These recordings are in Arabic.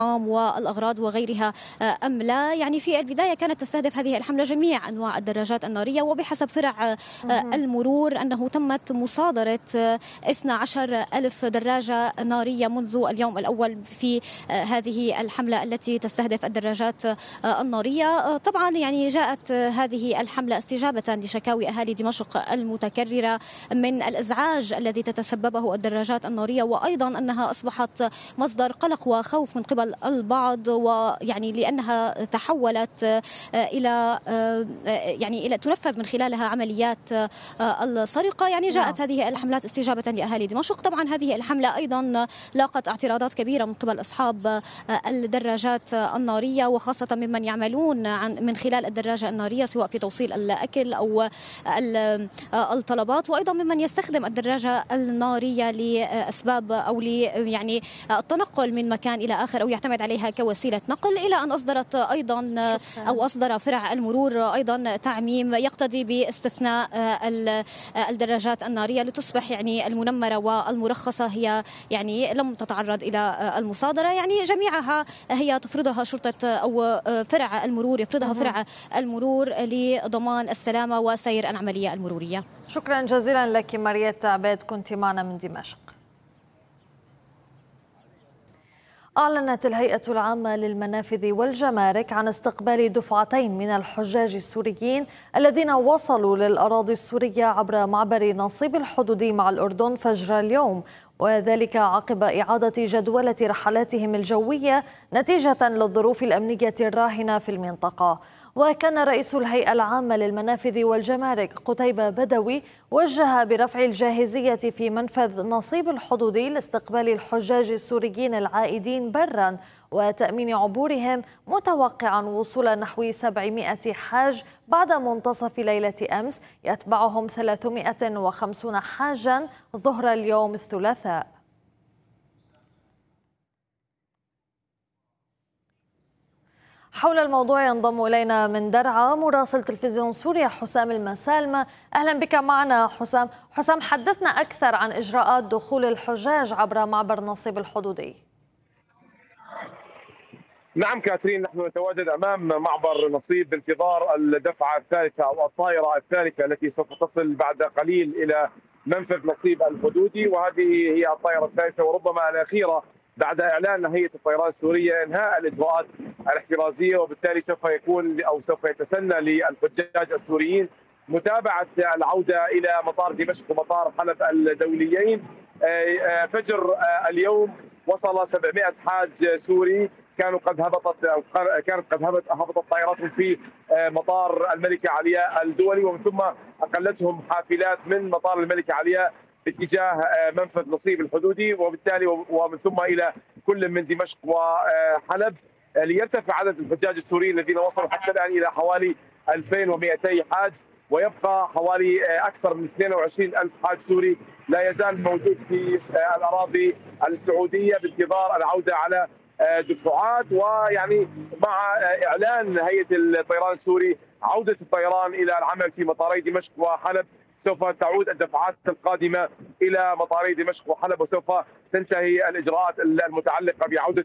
والأغراض وغيرها أم لا. يعني في البداية كانت تستهدف هذه الحملة جميع أنواع الدراجات النارية، وبحسب فرع المرور أنه تمت مصادرة 12 ألف دراجة نارية منذ اليوم الأول في هذه الحملة التي تستهدف الدراجات النارية. طبعا يعني جاءت هذه الحملة استجابة لشكاوي أهالي دمشق المتكررة من الإزعاج الذي تتسببه الدراجات النارية، وأيضا أنها أصبحت مصدر قلق وخوف من قبل البعض، ويعني لأنها تحولت إلى تنفذ من خلالها عمليات السرقة. يعني جاءت هذه الحملات استجابة لأهالي دمشق. طبعا هذه الحملة أيضا لاقت اعتراضات كبيرة من قبل أصحاب الدراجات النارية، وخاصة ممن يعملون من خلال الدراجة النارية سواء في توصيل الأكل أو الطلبات، وأيضا ممن يستخدم الدراجة النارية لأسباب أو يعني التنقل من مكان إلى آخر أو يعتمد عليها كوسيلة نقل، إلى أن أصدرت أيضا أو أصدر فرع المرور أيضا تعميم يقتضي باستثناء الدراجات النارية لتصبح يعني المنمرة والمرخصة هي يعني لم تتعرض إلى المصادرة. يعني جميعها هي تفرضها شرطة أو فرع المرور يفرضها فرع المرور لضمان السلامة وسير العملية المرورية. شكرا جزيلا لك ماريت عبيد، كنت معنا من دمشق. أعلنت الهيئة العامة للمنافذ والجمارك عن استقبال دفعتين من الحجاج السوريين الذين وصلوا للأراضي السورية عبر معبر نصيب الحدودي مع الأردن فجر اليوم، وذلك عقب إعادة جدولة رحلاتهم الجوية نتيجة للظروف الأمنية الراهنة في المنطقة. وكان رئيس الهيئة العامة للمنافذ والجمارك قتيبة بدوي وجه برفع الجاهزية في منفذ نصيب الحدودي لاستقبال الحجاج السوريين العائدين برا وتأمين عبورهم، متوقعا وصول نحو 700 حاج بعد منتصف ليلة أمس، يتبعهم 350 حاجا ظهر اليوم الثلاثاء. حول الموضوع ينضم إلينا من درعا مراسل تلفزيون سوريا حسام المسالمة. أهلا بك معنا حسام، حدثنا أكثر عن إجراءات دخول الحجاج عبر معبر نصيب الحدودي. نعم كاترين، نحن نتواجد أمام معبر نصيب بانتظار الدفعة الثالثة أو الطائرة الثالثة التي سوف تصل بعد قليل إلى منفذ نصيب الحدودي، وهذه هي الطائرة الثالثة وربما الأخيرة بعد إعلان هيئة الطيران السورية إنهاء الإجراءات الاحترازية، وبالتالي سوف يتسنى للحجاج السوريين متابعة العودة إلى مطار دمشق ومطار حلب الدوليين. فجر اليوم وصل 700 حاج سوري كانت قد هبطت طائرتهم في مطار الملكة علياء الدولي، ومن ثم أقلتهم حافلات من مطار الملكة علياء باتجاه منفذ نصيب الحدودي، وبالتالي ومن ثم إلى كل من دمشق وحلب، ليرتفع عدد الحجاج السوريين الذين وصلوا حتى الآن إلى حوالي 2200 حاج، ويبقى حوالي أكثر من 22 ألف حاج سوري لا يزال موجود في الأراضي السعودية بانتظار العودة على دفعات. ويعني مع إعلان هيئة الطيران السوري عودة الطيران إلى العمل في مطاري دمشق وحلب، سوف تعود الدفعات القادمة إلى مطاري دمشق وحلب، وسوف تنتهي الإجراءات المتعلقة بعودة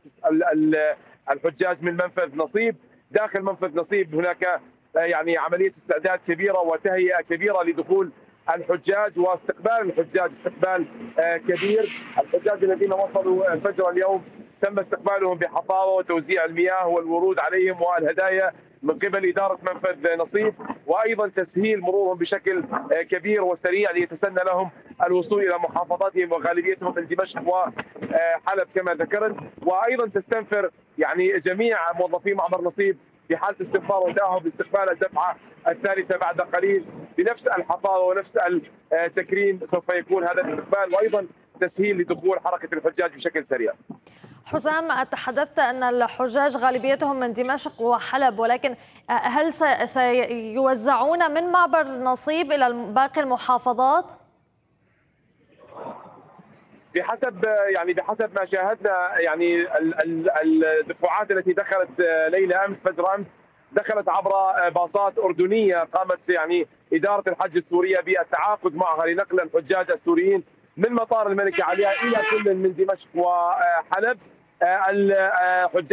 الحجاج من منفذ نصيب. داخل منفذ نصيب هناك يعني عملية استعداد كبيرة وتهيئة كبيرة لدخول الحجاج واستقبال الحجاج استقبال كبير. الحجاج الذين وصلوا فجر اليوم تم استقبالهم بحفاوة وتوزيع المياه والورود عليهم والهدايا من قبل إدارة منفذ نصيب، وأيضا تسهيل مرورهم بشكل كبير وسريع ليتسنى لهم الوصول إلى محافظاتهم وغالبيتهم من دمشق وحلب كما ذكرت. وأيضا تستنفر يعني جميع موظفي معبر نصيب في حالة استنفار وتأهب لاستقبال الدفعة الثالثة بعد قليل بنفس الحفاوة ونفس التكريم. سوف يكون هذا الاستقبال وأيضا تسهيل لدخول حركة الحجاج بشكل سريع. حسام، تحدثت أن الحجاج غالبيتهم من دمشق وحلب، ولكن هل سيوزعون من معبر نصيب إلى باقي المحافظات؟ بحسب ما شاهدنا، يعني الدفعات التي دخلت ليلة أمس فجر أمس دخلت عبر باصات أردنية قامت يعني إدارة الحج السورية بالتعاقد معها لنقل الحجاج السوريين من مطار الملكة علياء إلى كل من دمشق وحلب. الحجاج